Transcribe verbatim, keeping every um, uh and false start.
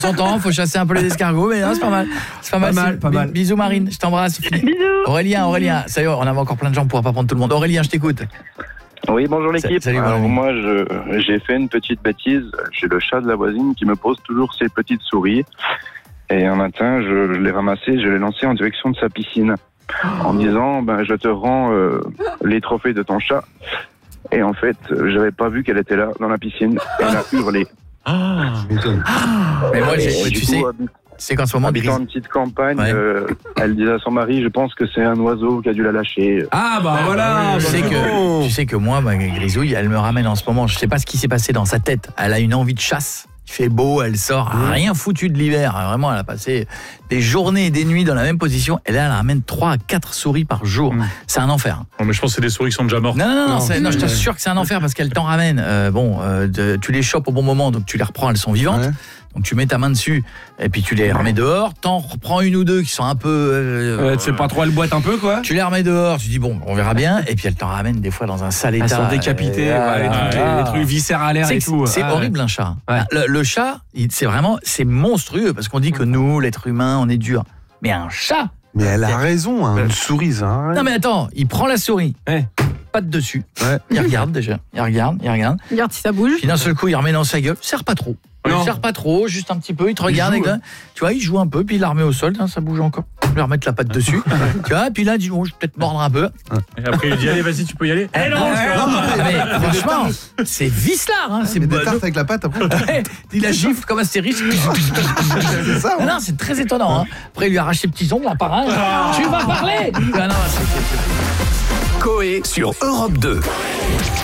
De temps en temps, faut chasser un peu les escargots, mais non, c'est pas mal. C'est pas, Pas mal, mal, c'est- pas mal. Bisous Marine, je t'embrasse. Bisous. Aurélien, Aurélien, ça y est, on avait encore plein de gens, on pourra pas prendre tout le monde. Aurélien, je t'écoute. Oui, bonjour l'équipe. Salut, mon Alors ami. moi, je, j'ai fait une petite bêtise. J'ai le chat de la voisine qui me pose toujours ses petites souris. Et un matin, je, je l'ai ramassé, je l'ai lancé en direction de sa piscine. En disant, ben, je te rends euh, les trophées de ton chat. Et en fait, j'avais pas vu qu'elle était là, dans la piscine. Et elle a hurlé. Ah, Mais moi, Et j'ai, du tu coup, sais, habi- c'est qu'en ce moment, habitant Gris- une petite campagne, Ouais. euh, elle disait à son mari, je pense que c'est un oiseau qui a dû la lâcher. Ah bah voilà. tu sais bah, bon. que, tu sais que moi, ma Grisouille, elle me ramène en ce moment, je sais pas ce qui s'est passé dans sa tête. Elle a une envie de chasse. Il fait beau, elle sort, rien foutu de l'hiver. Vraiment, elle a passé des journées et des nuits dans la même position. Et là, elle ramène trois à quatre souris par jour. Mm. C'est un enfer. Non, mais je pense que c'est des souris qui sont déjà mortes. Non, non, non, non, Non, c'est- non, je t'assure que c'est un enfer parce qu'elle t'en ramène. Euh, bon, euh, de- tu les chopes au bon moment, donc tu les reprends, elles sont vivantes. Ouais. Donc tu mets ta main dessus et puis tu les remets dehors. T'en reprends une ou deux qui sont un peu... euh, Ouais, tu sais pas trop, elle boite un peu quoi. Tu les remets dehors, tu dis bon, on verra bien. Et puis elle t'en ramène des fois dans un sale état. Elles sont décapitées, Et, ouais, ah, les, trucs, ah, les trucs viscéralaires C'est et que tout. c'est Ah, horrible un chat. Ouais. Le, le chat, il- c'est vraiment, c'est monstrueux parce qu'on dit que nous, l'être humain, on est dur. Mais un chat, Mais elle a raison, hein, une souris, ça. hein. non mais attends, il prend la souris, Ouais. patte dessus, Ouais. il regarde déjà, il regarde, il regarde. Regarde si ça bouge. Puis d'un seul coup, il remet dans sa gueule, serre pas trop. Non. Il serre pas trop, juste un petit peu, il te regarde, joue, avec, tu vois, il joue un peu, puis il la remet au sol, hein, ça bouge encore. Il va remettre la patte dessus, tu vois, puis là, il dit, bon, je vais peut-être mordre un peu. Et après, il dit, allez, vas-y, tu peux y aller. Eh non, Ah, mais franchement, c'est vicelard, hein, c'est Mais des bon. tartes avec la pâte après. Ouais, il la gifle comme Astérix. C'est ça. Non, hein. non, c'est très étonnant. Hein. Après, il lui arrache ses petits ongles un par un. Tu vas parler. Ah non, c'est- c'est- Coé sur Europe deux.